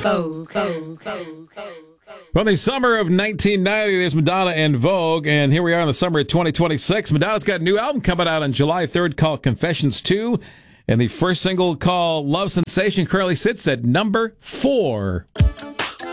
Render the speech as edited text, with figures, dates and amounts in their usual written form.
From the summer of 1990, there's Madonna and Vogue, and here we are in the summer of 2026. Madonna's got a new album coming out on July 3rd called Confessions 2, and the first single called Love Sensation currently sits at number 4.